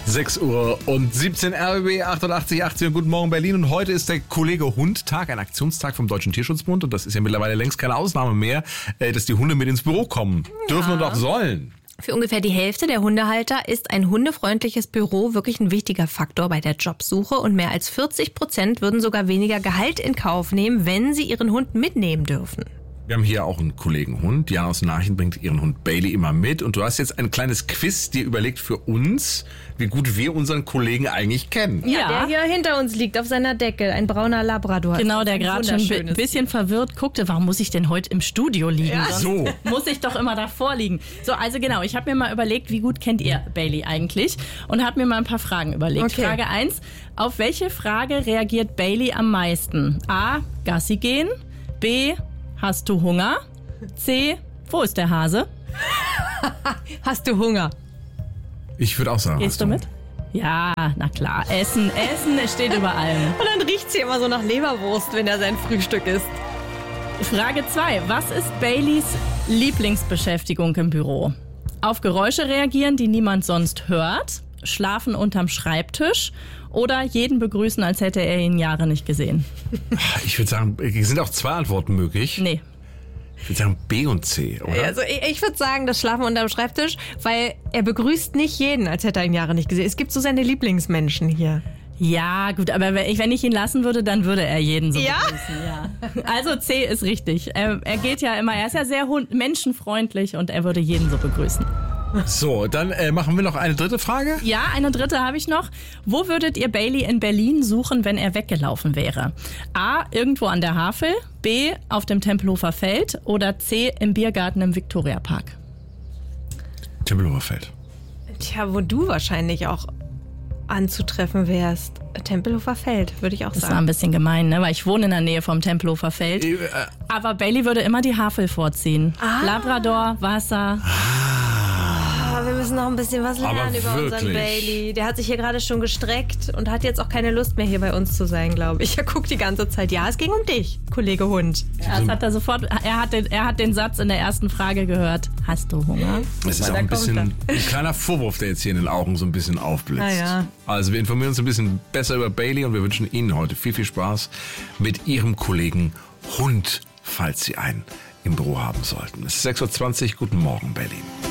6:17 Uhr, RBB 88,18. Guten Morgen Berlin. Und heute ist der Kollege Hund-Tag, ein Aktionstag vom Deutschen Tierschutzbund. Und das ist ja mittlerweile längst keine Ausnahme mehr, dass die Hunde mit ins Büro kommen. Ja. Dürfen und auch sollen. Für ungefähr die Hälfte der Hundehalter ist ein hundefreundliches Büro wirklich ein wichtiger Faktor bei der Jobsuche. Und mehr als 40% würden sogar weniger Gehalt in Kauf nehmen, wenn sie ihren Hund mitnehmen dürfen. Wir haben hier auch einen Kollegenhund. Diana aus Narchen bringt ihren Hund Bailey immer mit. Und du hast jetzt ein kleines Quiz dir überlegt für uns, wie gut wir unseren Kollegen eigentlich kennen. Ja, der hier hinter uns liegt auf seiner Decke. Ein brauner Labrador. Genau, der gerade schon ein bisschen verwirrt guckte. Warum muss ich denn heute im Studio liegen? Ja. So. Muss ich doch immer davor liegen. So, also genau, ich habe mir mal überlegt, wie gut kennt ihr Bailey eigentlich? Und habe mir mal ein paar Fragen überlegt. Okay. Frage 1. Auf welche Frage reagiert Bailey am meisten? A. Gassi gehen. B. Hast du Hunger? C. Wo ist der Hase? Hast du Hunger? Ich würde auch sagen. Gehst du mit? Ja, na klar. Essen steht über allem. Und dann riecht sie immer so nach Leberwurst, wenn er sein Frühstück isst. Frage 2. Was ist Baileys Lieblingsbeschäftigung im Büro? Auf Geräusche reagieren, die niemand sonst hört? Schlafen unterm Schreibtisch? Oder jeden begrüßen, als hätte er ihn Jahre nicht gesehen? Ich würde sagen, es sind auch 2 Antworten möglich. Nee. Ich würde sagen B und C, oder? Also ich würde sagen, das Schlafen unterm Schreibtisch, weil er begrüßt nicht jeden, als hätte er ihn Jahre nicht gesehen. Es gibt so seine Lieblingsmenschen hier. Ja, gut, aber wenn ich ihn lassen würde, dann würde er jeden so begrüßen. Ja. Also C ist richtig. Er geht ja immer, er ist ja sehr menschenfreundlich und er würde jeden so begrüßen. So, dann machen wir noch eine dritte Frage. Ja, eine dritte habe ich noch. Wo würdet ihr Bailey in Berlin suchen, wenn er weggelaufen wäre? A. Irgendwo an der Havel. B. Auf dem Tempelhofer Feld. Oder C. Im Biergarten im Viktoriapark. Tempelhofer Feld. Tja, wo du wahrscheinlich auch anzutreffen wärst. Tempelhofer Feld, würde ich auch sagen. Das war ein bisschen gemein, ne? Weil ich wohne in der Nähe vom Tempelhofer Feld. Aber Bailey würde immer die Havel vorziehen. Labrador, Wasser. Wir müssen noch ein bisschen was lernen über unseren Bailey. Der hat sich hier gerade schon gestreckt und hat jetzt auch keine Lust mehr, hier bei uns zu sein, glaube ich. Er guckt die ganze Zeit. Ja, es ging um dich, Kollege Hund. Ja, das hat er sofort. Er hat den Satz in der ersten Frage gehört. Hast du Hunger? Es ist auch ein bisschen ein kleiner Vorwurf, der jetzt hier in den Augen so ein bisschen aufblitzt. Ja. Also wir informieren uns ein bisschen besser über Bailey und wir wünschen Ihnen heute viel, viel Spaß mit Ihrem Kollegen Hund, falls Sie einen im Büro haben sollten. Es ist 6:20 Uhr. Guten Morgen, Berlin.